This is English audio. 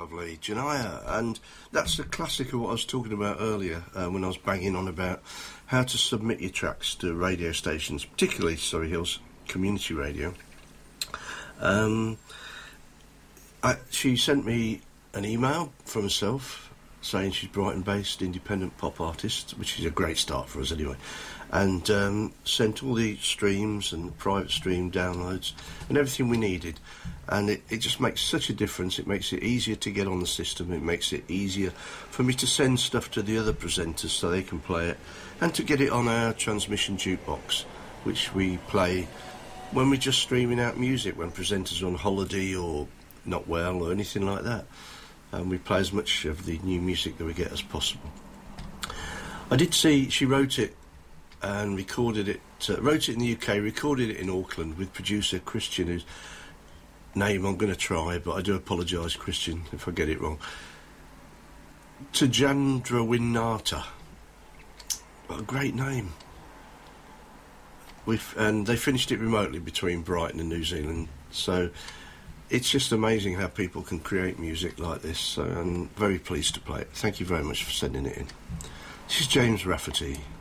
lovely, Janaya, and that's the classic of what I was talking about earlier when I was banging on about how to submit your tracks to radio stations, particularly Surrey Hills Community Radio. She sent me an email from herself saying she's Brighton-based independent pop artist, which is a great start for us anyway, and sent all the streams and private stream downloads and everything we needed. And it just makes such a difference. It makes it easier to get on the system. It makes it easier for me to send stuff to the other presenters so they can play it, and to get it on our transmission jukebox, which we play when we're just streaming out music, when presenters are on holiday or not well or anything like that. And we play as much of the new music that we get as possible. I did see she wrote it and recorded it, wrote it in the UK, recorded it in Auckland with producer Christian, whose name I'm going to try, but I do apologise, Christian, if I get it wrong. Tajandrawinata. What a great name. And they finished it remotely between Brighton and New Zealand, so it's just amazing how people can create music like this, so I'm very pleased to play it. Thank you very much for sending it in. This is James Rafferty.